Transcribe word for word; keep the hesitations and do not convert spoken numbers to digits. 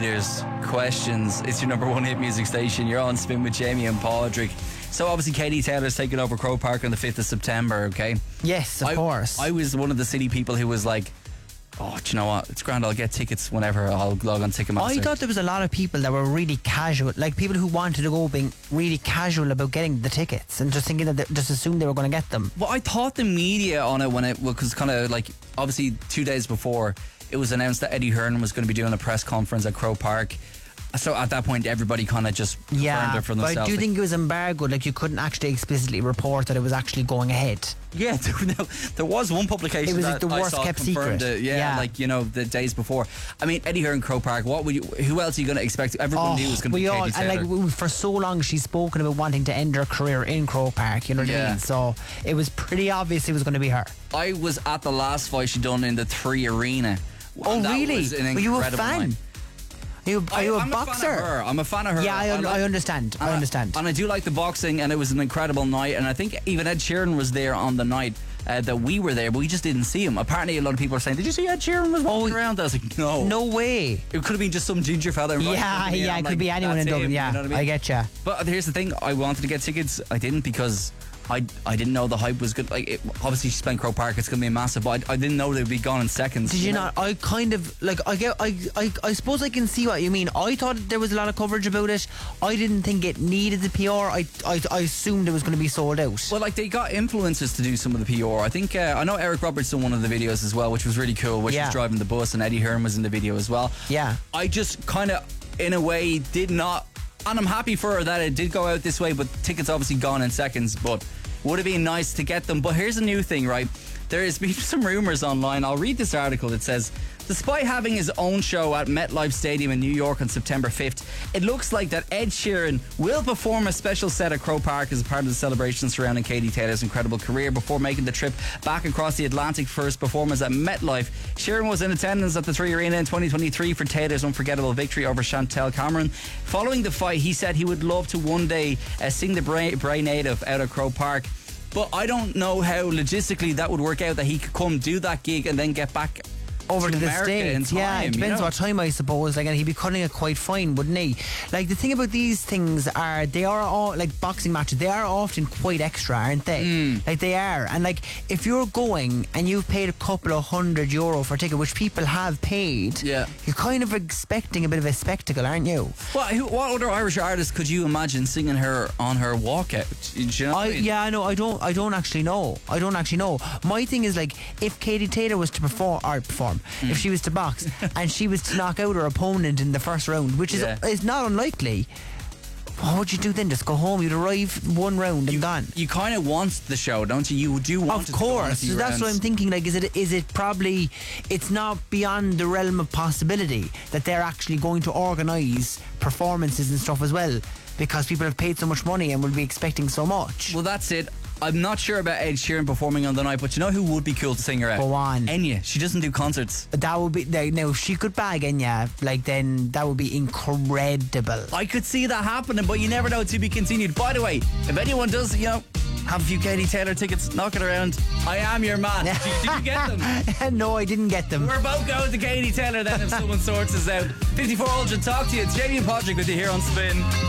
There's questions. It's your number one hit music station. You're on Spin with Jamie and Padraig. So obviously Katie Taylor's taking over Croke Park on the fifth of September, okay? Yes, of I, course. I was one of the city people who was like, oh, do you know what? It's grand. I'll get tickets whenever. I'll log on Ticketmaster. I thought there was a lot of people that were really casual, like people who wanted to go being really casual about getting the tickets and just thinking that they just assumed they were going to get them. Well, I thought the media on it when it was kind of like, obviously two days before, it was announced that Eddie Hearn was going to be doing a press conference at Croke Park. So at that point, everybody kind of just yeah, confirmed it for themselves. But I do like, think it was embargoed, like you couldn't actually explicitly report that it was actually going ahead. Yeah, there, there was one publication it was that like the I worst saw kept confirmed secret. It, yeah, yeah, like, you know, the days before. I mean, Eddie Hearn, Croke Park, what would you, who else are you going to expect? Everyone oh, knew it was going to be all, Katie Taylor. And like, we, for so long she's spoken about wanting to end her career in Croke Park, you know what Yeah. I mean? So it was pretty obvious it was going to be her. I was at the last fight she done in the Three Arena. Oh, That really? was an Were you a incredible fan? night. Are you, are you a I'm boxer? A fan of her. I'm a fan of her. Yeah, I, un- like, I understand. I and understand. And I do like the boxing, and it was an incredible night. And I think even Ed Sheeran was there on the night uh, that we were there, but we just didn't see him. Apparently, a lot of people are saying, "Did you see Ed Sheeran was walking Oh, around?" I was like, "No, No way. It could have been just some ginger fella. in Yeah, Dublin, yeah, I'm it like, could be anyone in "That's Dublin. him," Yeah, you know what I, mean? I get ya. But here's the thing: I wanted to get tickets. I didn't because I I didn't know the hype was good. Like, it, obviously, she's playing Croke Park. It's going to be massive. But I, I didn't know they'd be gone in seconds. Did you know? not? I kind of like. I get. I, I. I suppose I can see what you mean. I thought there was a lot of coverage about it. I didn't think it needed the P R. I. I, I assumed it was going to be sold out. Well, like, they got influencers to do some of the P R. I think uh, I know Eric Roberts done one of the videos as well, which was really cool. Which Yeah. was driving the bus, and Eddie Hearn was in the video as well. Yeah. I just kind of, in a way, did not, and I'm happy for her that it did go out this way. But tickets obviously gone in seconds. But would have been nice to get them. But here's a new thing, right? There has been some rumours online. I'll read this article. It says, despite having his own show at MetLife Stadium in New York on September fifth, it looks like that Ed Sheeran will perform a special set at Croke Park as a part of the celebration surrounding Katie Taylor's incredible career before making the trip back across the Atlantic for his performance at MetLife. Sheeran was in attendance at the Three Arena in twenty twenty-three for Taylor's unforgettable victory over Chantel Cameron. Following the fight, he said he would love to one day uh, sing the Bray, Bray Native out at Croke Park. But I don't know how logistically that would work out, that he could come do that gig and then get back over to, to the America in States. time, Yeah, it depends you know? what time, I suppose. Like, and he'd be cutting it quite fine, wouldn't he? Like, the thing about these things are they are all like boxing matches. They are often quite extra, aren't they? Mm. Like, they are. And like, if you're going and you've paid a couple of hundred euro for a ticket, which people have paid, Yeah. you're kind of expecting a bit of a spectacle, aren't you? What, who, what other Irish artist could you imagine singing her on her walkout? Do you know what I, I mean? yeah, I know. I don't. I don't actually know. I don't actually know. My thing is, like, if Katie Taylor was to perform, or perform, Mm. if she was to box and she was to knock out her opponent in the first round, which is Yeah. is not unlikely, what would you do then? Just go home? You'd arrive one round and gone. You kind of want the show, don't you? You do want Of it to go on a course, few so that's what rounds. I'm thinking. Like, is it is it probably it's not beyond the realm of possibility that they're actually going to organise performances and stuff as well, because people have paid so much money and will be expecting so much. Well, that's it. I'm not sure about Ed Sheeran performing on the night, but you know who would be cool to sing her out? Go on. Enya. She doesn't do concerts. That would be like, now if she could bag Enya, like, then that would be incredible. I could see that happening, but you never know. To be continued. By the way, if anyone does, you know, have a few Katie Taylor tickets, knock it around. I am your man. Did, did you get them? No, I didn't get them. We're both going to Katie Taylor then if someone sorts us out. fifty-four Ultra, talk to you. It's Jamie and Padraig with you here on Spin.